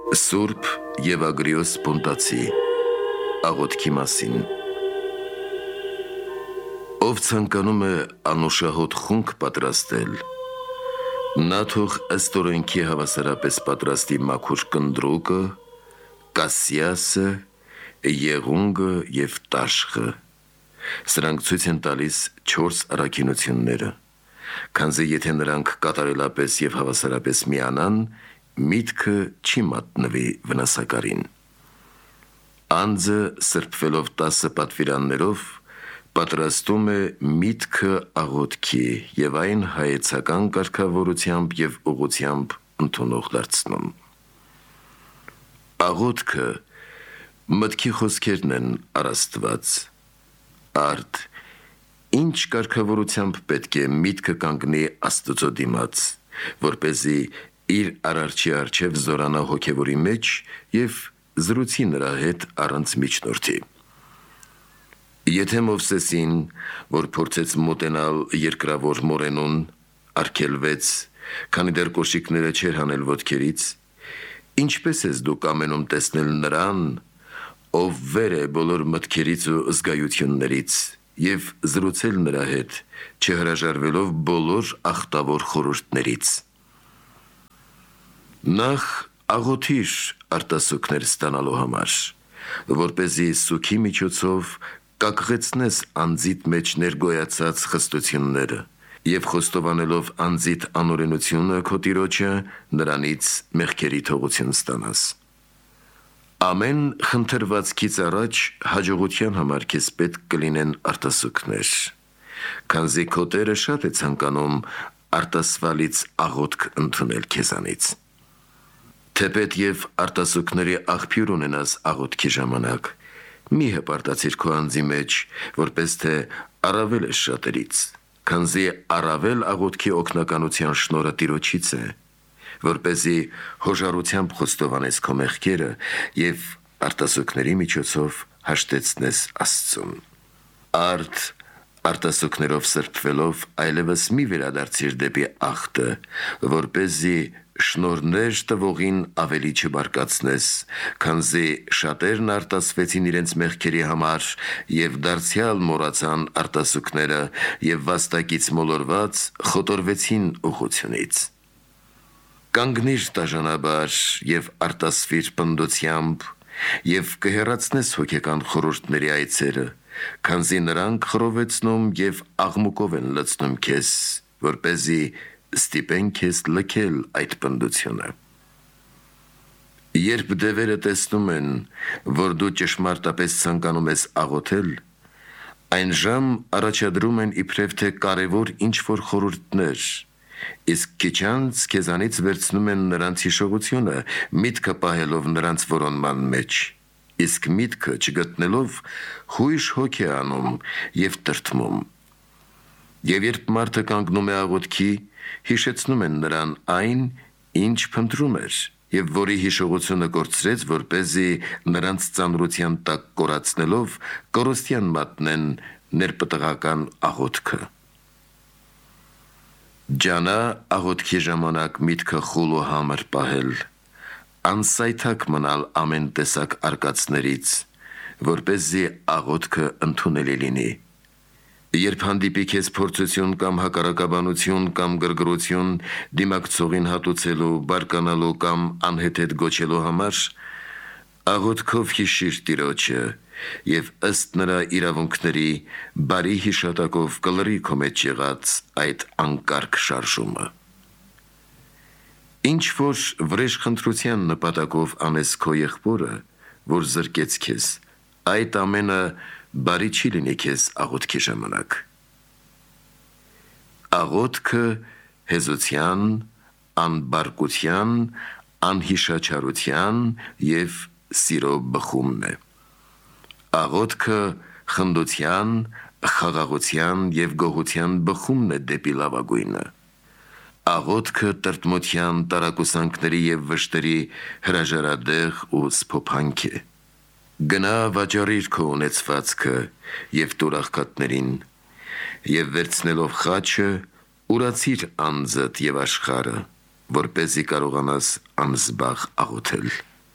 Սուրբ Եվագրիոս Պոնտացի աղոթքի մասին։ Ով ցանկանում է անուշահոտ խունկ պատրաստել, նա թող ըստ օրենքի հավասարապես պատրաստի մաքուր կնդրուկը, կասիասը, եղունգը և տաշխը։ Սրանք ցույց են տալիս 4 առաքինությունները, քանզի եթե նրանք կատարելապես և հավասարապես միանան, միտքը չի մատնվի վնասակարին։ Անձը սրբվելով 10 պատվիրաններով պատրաստում է միտքը աղոթքի և այն հայեցական կարգավորությամբ և ուղղությամբ ընդունող դարձնում։ Աղոթքը մտքի խոսքերն են առ Աստված։ Արդ ինչ կարգավորությամբ պետք է միտքը կանգնի Աստծո դիմաց, որպեսզի իր արարչի առջև զորանա հոգևորի մեջ և զրուցի նրա հետ առանց միջնորդի։ Եթե Մովսեսին, որ փորձեց մոտենալ երկրավոր մորենուն, արգելվեց, քանի դեռ կոշիկները չէր հանել ոտքերից, ինչպես ես դու կամենում տեսնել նրան, ով վեր է բոլոր մտքերից ու զգայություններից, և զրուցել նրա հետ, չհրաժարվելով բոլոր ախտավոր խորհուրդներից։ Նախ աղոթիր արտասուքներ ստանալու համար, որպեսզի սուքի միջոցով կակղեցնես անձիդ մեջ ներգոյացած խստությունները և խոստովանելով անձիդ անօրենությունը քո Տիրոջը, նրանից մեղքերի թողություն ստանաս։ Ամեն խնդրվածքից առաջ հաջողության համար քեզ պետք կլինեն արտասուքներ, քանզի քո Տերը շատ է ցանկանում արտասվալից աղոթք ընդունել քեզանից։ Թեպետ և արտասուքների աղբյուր ունենաս աղոթքի ժամանակ, մի հպարտացիր քո անձի մեջ, որպես թե առավել ես շատերից, քանզի առավել աղոթքի օգնականության շնորհը Տիրոջից է, որպեսզի հոժարությամբ խոստովանես քո մեղքերը և արտասուքների միջոցով հաշտեցնես Աստծուն։ Արդ արտասուքներով սրբվելով այլևս մի վերադարձիր դեպի աղտը, որպեսզի շնորհներ տվողին ավելի չբարկացնես, քանզի շատերն արտասվեցին իրենց մեղքերի համար և դարձյալ մոռացան արտասուքները և վաստակից մոլորված խոտորվեցին ուղղությունից։ Կանգնիր դաժանաբար և արտասվիր պնդությամբ և կհեռացնես հոգեկան խորհուրդների այցերը, քանզի նրանք խռովեցնում և աղմուկով են լցնում քեզ, որպեսզի ստիպեն քեզ լքել այդ պնդությունը։ Երբ դևերը տեսնում են, որ դու ճշմարտապես ցանկանում ես աղոթել, այն ժամ առաջադրում են իբրև թե կարևոր ինչ-որ խորհուրդներ, իսկ քիչ անց քեզանից վերցնում են նրանց հիշողությունը, միտքը պահելով նրանց որոնման մեջ, իսկ միտքը չգտնելով հույժ հոգ է անում և տրտմում։ Եվ երբ մարդը կանգնում է աղոթքի, հիշեցնում են նրան այն, ինչ փնտրում էր, և որի հիշողությունը կորցրեց, որպեսզի նրանց ծանրության տակ կորացնելով կորստյան մատնեն ներպտղական աղոթքը։ Ջանա աղոթքի ժամանակ միտքը խուլ ու համր պահել, անսայթակ մնալ ամեն տեսակ արկածներից, որպեսզի աղոթքը ընդունելի լինի։ Երբ հանդիպի քեզ փորձություն կամ հակառակաբանություն կամ գրգռություն դիմակցողին հատուցելու, բարկանալու կամ անհեթեթ գոչելու համար, աղոթքով հիշիր Տիրոջը և ըստ նրա իրավունքների բարի հիշատակով կլրի քո մեջ եղած այդ անկարգ շարժումը։ Ինչ որ վրեժխնդրության նպատակով անես քո եղբորը, որ զրկեց քեզ, այդ ամենը բարի չի լինի քեզ աղոթքի ժամանակ։ Աղոթքը հեզության, անբարկության, անհիշաչարության և սիրո բխումն է։ Աղոթքը խնդության, խաղաղության և գոհության բխումն է դեպի լավագույնը։ Աղոթքը տրտմության, տարակուսանքների և վշտերի հրաժարադեղ ու սփոփանք է։ Գնա վաճառիր քո ունեցվածքը և տուր աղքատներին, և վերցնելով խաչը, ուրացիր անձդ և աշխարհը, որպեսզի կարողանաս անզբաղ աղոթել։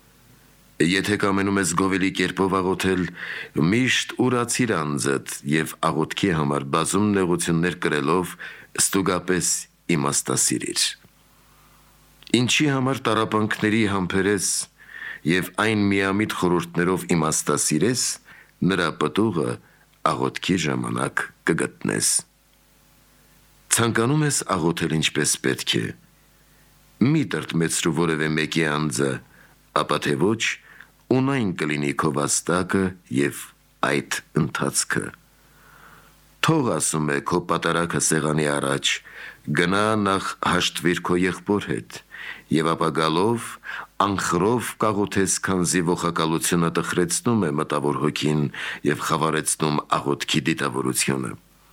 Եթե կամենում ես գովելի կերպով աղոթել, միշտ ուրացիր անձդ և աղոթքի համար բազում նեղություններ կրելով ստուգապես իմաստասիրիր։ Ինչի համար տառապանքների համբերես և այն միամիտ խորհուրդներով իմաստասիրես, նրա պտուղը աղոթքի ժամանակ կգտնես։ Ցանկանում ես աղոթել ինչպես պետք է, մի տրտմեցրու որևէ մեկի անձը, ապա թե ոչ, ունայն կլինի քո վաստակը և այդ ընթացքը։ Թող ասում է քո պատարագը սեղանի առաջ, գնա նախ հաշտվիր քո եղբոր հետ և ապա գալով անխռով կաղոթես, քանզի ողակալությունը տխրեցնում է մտավոր հոգին և խավարեցնում աղոթքի դիտավորությունը։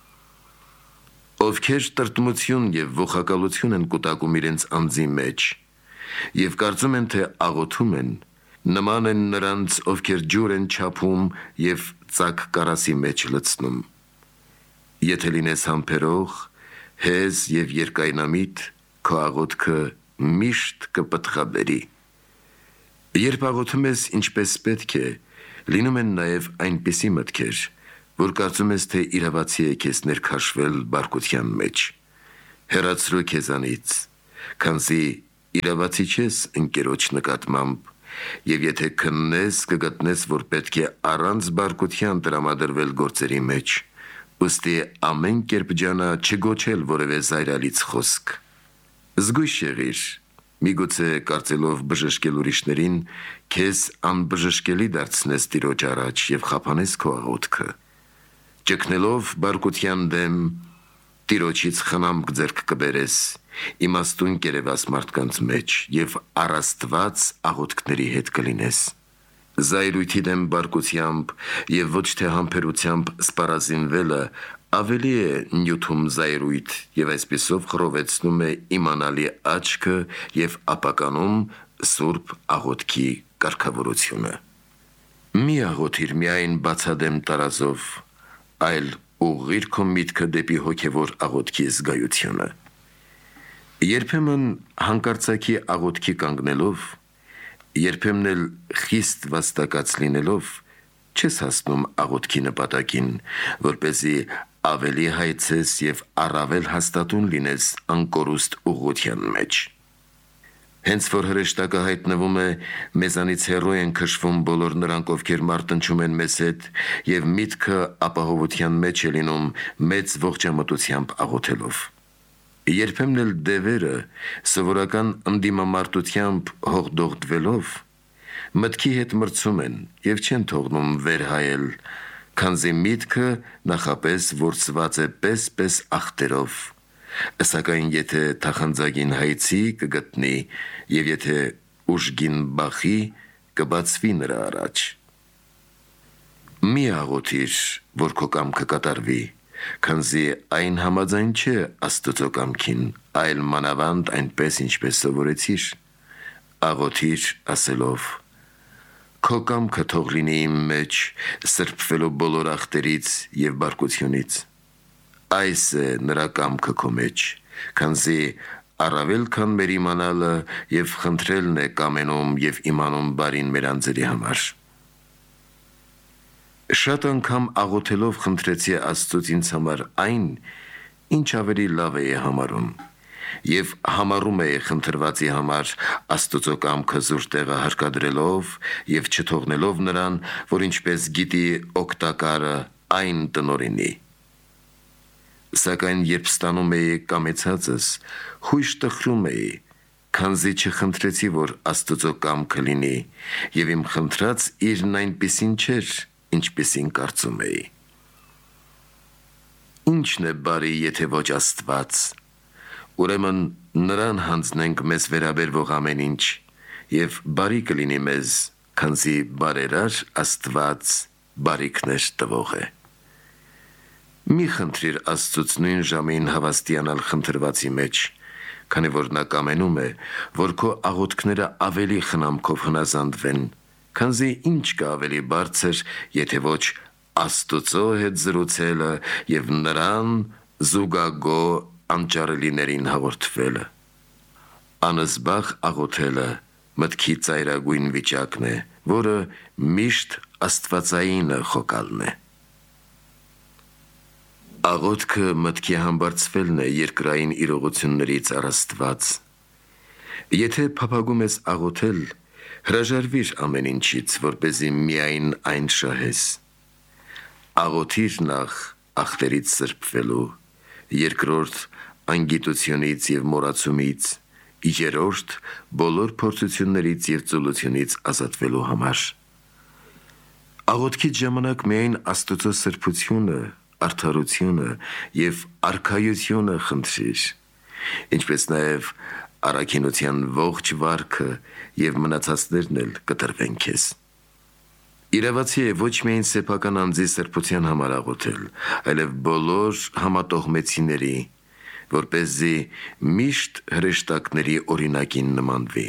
Ովքեր տրտմություն և ողակալություն են կուտակում իրենց անձի մեջ և կարծում են, թե աղոթում են, նման են նրանց, ովքեր ջուր են չափում և ծակ կարասի մեջ լցնում։ Եթե լինես համբերող, հեզ և երկայնամիտ, քո աղոթքը միշտ կպտղաբերի։ Երբ աղոթում ես ինչպես պետք է, լինում են նաև այնպիսի մտքեր, որ կարծում ես, թե իրավացի է քեզ ներքաշվել բարկության մեջ։ Հեռացրու քեզանից, քանզի իրավացի չես ընկերոջ նկատմամբ, և եթե քննես, կգտնես, որ պետք է առանց բարկության տրամադրվել գործերի մեջ, ուստի ամեն կերպ ջանա չգոչել որևէ զայրալից խոսք։ Զգույշ եղիր, միգուցե կարծելով բժշկել ուրիշներին, քեզ անբժշկելի դարձնես Տիրոջ առաջ և խափանես քո աղոթքը։ Ճգնելով բարկության դեմ, Տիրոջից խնամք ձեռք կբերես, իմաստուն կերևաս մարդկանց մեջ և առաստված աղոթքների հետ կլինես։ Զայրույթի դեմ բարկությամբ և ոչ թե համբերությամբ սպառազինվելը ավելի է նյութում զայրույթ և այսպիսով խռովեցնում է իմանալի աչքը և ապականում սուրբ աղոթքի կարգավորությունը։ Մի աղոթիր միայն բացադեմ տարազով, այլ ուղղիր քո միտքը դեպի հոգևոր աղոթքի զգայությունը։ Երբեմն հանկարծակի աղոթքի կանգնելով, երբեմն էլ խիստ վաստակած լինելով, չես հասնում աղոթքի նպատակին, որպեսզի ավելի հայցես և առավել հաստատուն լինես անկորուստ ուղղության մեջ։ Հենց որ հրեշտակը հայտնվում է, մեզանից հեռու են քշվում բոլոր նրանք, ովքեր մարտնչում են մեզ հետ, և միտքը ապահովության մեջ է լինում մեծ ողջամտությամբ աղոթելով։ Երբեմն էլ դևերը սովորական ընդդիմամարտությամբ հողդողդվելով, մտքի հետ մրցում են և չեն թողնում վերհայել, քանզի միտքը նախապես որսված է պես ախտերով, սակայն եթե թախանձագին հայցի, կգտնի, և եթե ուժգին բախի, կբացվի նրա առաջ։ Մի աղոթիր, որ քո կամքը կատարվի, քանզի այն համաձայն չէ Աստծո կամքին, այլ մանավանդ այնպես, ինչպես սովորեցիր։ Աղոթիր ասելով. «Քո կամքը թող լինի իմ մեջ, սրբվելով բոլոր ախտերից և բարկությունից»։ Այս է նրա կամքը քո մեջ, քանզի առավել քան մեր իմանալը և խնդրելն է կամենում և իմանում բարին մեր անձերի համար։ Շատ անգամ աղոթելով խնդրեցի Աստծուց ինձ համար այն, ինչ ավելի լավ էի համարում, և համառում էի խնդրվածի համար Աստծո կամքը զուր տեղը հարկադրելով և չթողնելով նրան, որ ինչպես գիտի օգտակարը այն տնօրինի։ Սակայն երբ ստանում էի կամեցածս, հույժ տխրում էի, քանզի չխնդրեցի, որ Աստծո կամքը լինի, և իմ խնդրած իրն այնպիսին չէր, ինչպիսին կարծում էի։ Ի՞նչն է բարի, եթե ոչ Աստված։ Ուրեմն նրան հանձնենք մեզ վերաբերվող ամեն ինչ, և բարի կլինի մեզ, քանզի բարերար Աստված բարիքներ տվող է։ Մի խնդրիր Աստծուց նույն ժամին հավաստիանալ խնդրվածի մեջ, քանի որ նա կամենում է, որ քո աղոթքները ավելի խնամքով հնազանդվեն, քանզի ինչ կա ավելի բարձր, եթե ոչ Աստծո հետ զրուցելը և նրան զուգագո անճարելիներին հաղորդվելը։ Անզբաղ աղոթելը մտքի ծայրագույն վիճակն է, որը միշտ աստվածային խոկալն է։ Աղոթքը մտքի համբարձվելն է երկրային իրողություններից առաստված։ Եթե փափագում ես աղոթել, հրաժարվիր ամեն ինչից, որպեսզի միայն այն շահես։ Աղոթիր նախ ախտերից սրբվելու, երկրորդ անգիտությունից և մոռացումից, երրորդ բոլոր փորձություններից և ծուլությունից ազատվելու համար։ Աղոթքից ժամանակ միայն Աստծո սրբությունը, արդարությունը և արքայությունը խնդրիր, ինչպես նաև առաքինության ողջ վարքը և մնացածներն էլ կտրվեն քեզ։ Իրավացի է ոչ միայն սեփական անձի սրբության համար աղոթել, այլև բոլոր համատողմեցիների, որպեսզի միշտ հրեշտակների օրինակին նմանվի։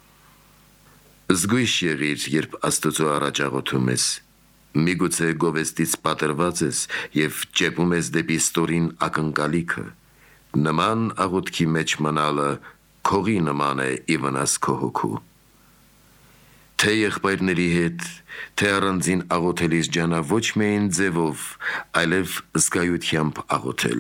Զգույշ եղիր, երբ Աստծո առաջ աղոթում ես, միգուցե գովեստից պատրված ես և ճեպում ես դեպի ստորին ակնկալիքը, նման աղոթքի մեջ մնալը քողի նման է ի վնաս քո հոգու։ Թե եղբայրների հետ, թե առանձին աղոթելիս ջանա ոչ միայն ձևով, այլև զգայությամբ աղոթել։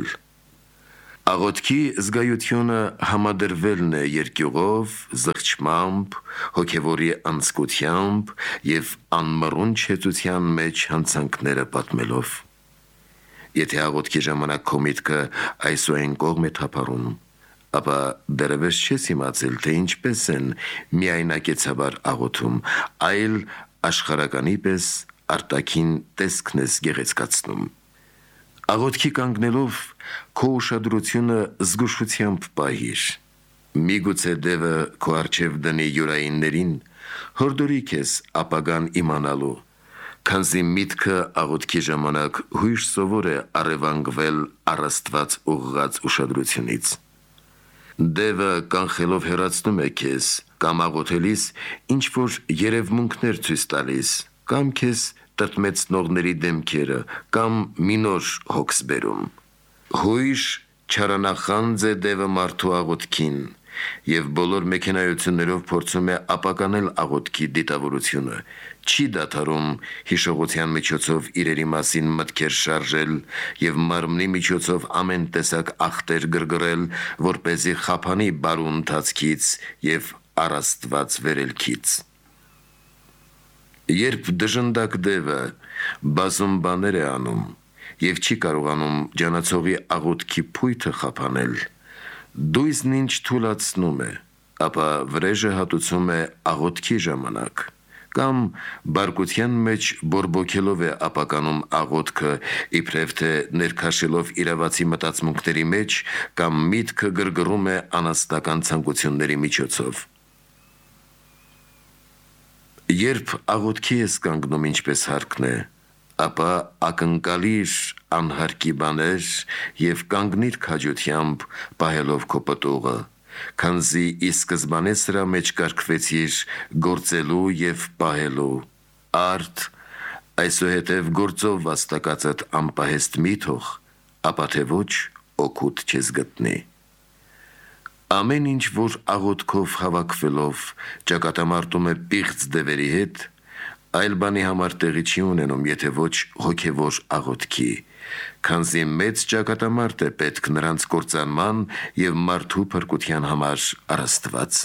Աղոթքի զգայությունը համադրվելն է երկյուղով, զղջմամբ, հոգևորի անձկությամբ և անմռունչ հեծության մեջ հանցանքները պատմելով։ Եթե աղոթքի ժամանակ քո միտքը այս ու այն կողմ է թափառում, ապա դեռևս չես իմացել, թե ինչպես են միայնակեցաբար աղոթում, այլ աշխարհականի պես արտաքին տեսքն ես գեղեցկացնում։ Աղոթքի կանգնելով քո ուշադրությունը զգուշությամբ պահիր։ Միգուցե դևը քո առջև դնի յուրայիններին, հորդորի քեզ ապագան իմանալու, քանզի միտքը աղոթքի ժամանակ հույժ սովոր է առևանգվել առ Աստված ուղղված ուշադրությունից։ Դևը կանխելով հեռացնում է քեզ, կամ աղոթելիս ինչ-որ երևմունքներ ցույց տալիս, կամ քեզ տրտմեցնողների դեմքերը, կամ մի նոր հոգս բերում։ Հույժ չարանախանձ է դևը մարդու աղոթքին և բոլոր մեքենայություններով փորձում է ապականել աղոթքի դիտավորությունը, չի դադարում հիշողության միջոցով իրերի մասին մտքեր շարժել և մարմնի միջոցով ամեն տեսակ ախտեր գրգռել, որպեսզի խափանի բարու ընթացքից և առ Աստված վերելքից։ Երբ դժնդակ դևը բազում բաներ է անում և չի կարողանում ջանացողի աղոթքի փույթը խափանել, դույզն ինչ թուլացնում է, ապա վրեժը հատուցում է աղոթքի ժամանակ, կամ բարկության մեջ բորբոքելով է ապականում աղոթքը, իբրև թե ներքաշելով իրավացի մտածմունքների մեջ, կամ միտքը գրգռում է անասնական ցանկությունների միջոցով։ Երբ աղոթքի ես կանգնում ինչպես հարկն է, ապա ակնկալիր անհարկի բաներ և կանգնիր քաջությամբ պահելով քո պտուղը, քանզի ի սկզբանե սրա մեջ կարգվեցիր գործելու և պահելու, արդ այսուհետև գործով վաստակածդ անպահեստ մի թող, ապա թե ոչ օգուտ չես գտնի։ Ամեն ինչ, որ աղոթքով հավաքվելով ճակատամարտում է պիղծ դևերի հետ, այլ բանի համար տեղի չի ունենում, եթե ոչ հոգևոր աղոթքի, քանզի մեծ ճակատամարտ է պետք նրանց կործանման և մարդու փրկության համար առ Աստված։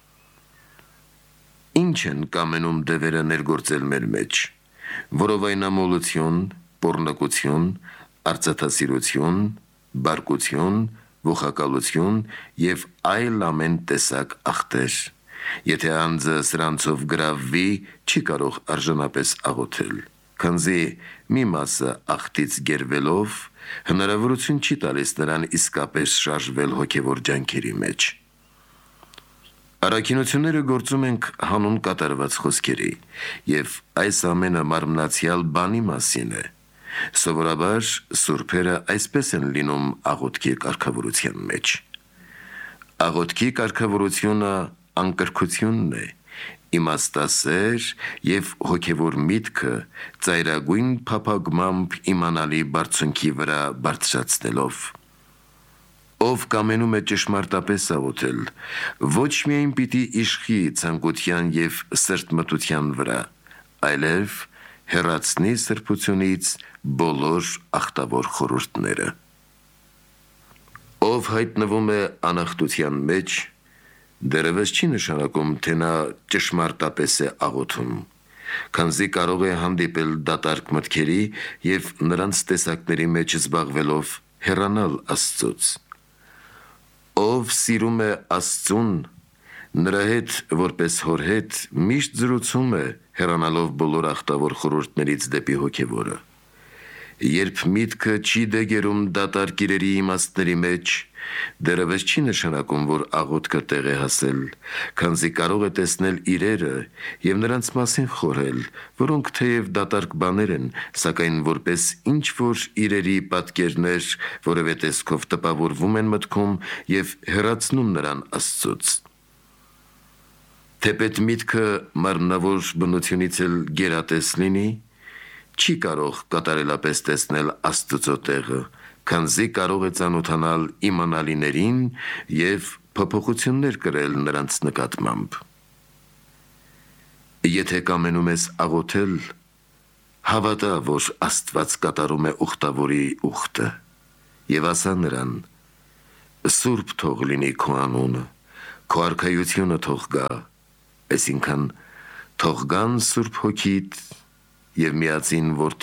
Ինչ են կամենում դևերը ներգործել մեր մեջ, որովայնամոլություն, պոռնկություն, արծաթասիրություն, բարկություն, ողակալություն և այլ ամեն տեսակ ախտեր։ Եթե անձը սրանցով գրավվի, չի կարող արժանապես աղոթել, քանզի մի մասը ախտից գերվելով հնարավորություն չի տալիս նրան իսկապես շարժվել հոգևոր ջանքերի մեջ։ Առաքինությունները գործում ենք հանուն կատարված խոսքերի, և այս ամենը մարմնացյալ բանի մասին է։ Սովորաբար սուրբերը այսպես են լինում աղոթքի կարգավորության մեջ։ Աղոթքի կարգավորությունը անկրքությունն է, իմաստասեր և հոգևոր միտքը ծայրագույն փափագմամբ իմանալի բարձունքի վրա բարձրացնելով։ Ով կամենում է ճշմարտապես աղոթել, ոչ միայն պիտի իշխի ցանկության եւ սրտմտության վրա, այլև հեռացնի սրբությունից բոլոր ախտավոր խորհուրդները։ Ով հայտնվում է անախտության մեջ, դեռևս չի նշանակում, թե նա ճշմարտապես է աղոթում, քանզի կարող է հանդիպել դատարկ մտքերի եւ նրանց տեսակների մեջ զբաղվելով հեռանալ Աստծուց։ Ով սիրում է Աստծուն, նրա հետ որպես հոր հետ միշտ զրուցում է, հեռանալով բոլոր ախտավոր խորհուրդներից դեպի հոգևորը։ Երբ միտքը չի դեգերում դատարկ իրերի իմաստների մեջ, դեռևս չի նշանակում, որ աղոթքը տեղ է հասել, քանզի կարող է տեսնել իրերը եւ նրանց մասին խորհել, որոնք թեև դատարկ բաներ են, սակայն որպես ինչ որ իրերի պատկերներ, որևէ տեսքով տպավորվում են մտքում եւ հեռացնում նրան Աստծուց։ Թեպետ միտքը մարմնավոր բնությունից էլ գերատես լինի, չի կարող կատարելապես տեսնել Աստծո տեղը, քանզի կարող է ծանոթանալ իմանալիներին եւ փոփոխություններ կրել նրանց նկատմամբ։ Եթե կամենում ես աղոթել, հավատա, որ Աստված կատարում է ուխտավորի ուխտը, եւ ասա նրան. «Սուրբ թող լինի քո անունը, քո արքայությունը թող գա», այսինքն թող գան Սուրբ Հոգիդ եւ միածին